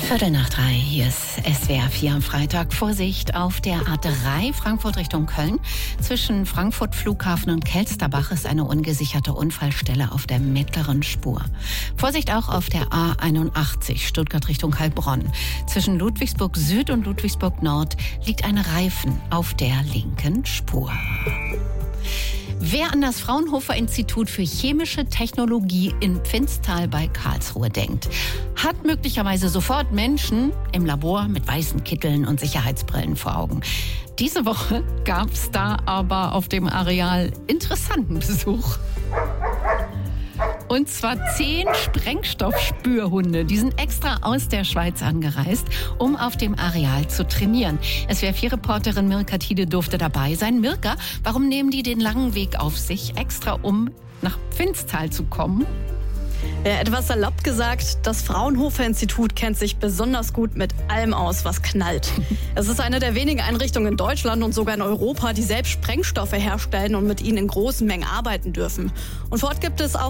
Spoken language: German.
3:15, hier ist SWR 4 am Freitag. Vorsicht auf der A3 Frankfurt Richtung Köln. Zwischen Frankfurt Flughafen und Kelsterbach ist eine ungesicherte Unfallstelle auf der mittleren Spur. Vorsicht auch auf der A81 Stuttgart Richtung Heilbronn. Zwischen Ludwigsburg Süd und Ludwigsburg Nord liegt ein Reifen auf der linken Spur. Wer an das Fraunhofer-Institut für chemische Technologie in Pfinztal bei Karlsruhe denkt, hat möglicherweise sofort Menschen im Labor mit weißen Kitteln und Sicherheitsbrillen vor Augen. Diese Woche gab es da aber auf dem Areal interessanten Besuch. Und zwar 10 Sprengstoffspürhunde. Die sind extra aus der Schweiz angereist, um auf dem Areal zu trainieren. SWR4-Reporterin Mirka Thiele durfte dabei sein. Mirka, warum nehmen die den langen Weg auf sich, extra um nach Pfinztal zu kommen? Ja, etwas salopp gesagt, das Fraunhofer-Institut kennt sich besonders gut mit allem aus, was knallt. Es ist eine der wenigen Einrichtungen in Deutschland und sogar in Europa, die selbst Sprengstoffe herstellen und mit ihnen in großen Mengen arbeiten dürfen. Und vor Ort gibt es auch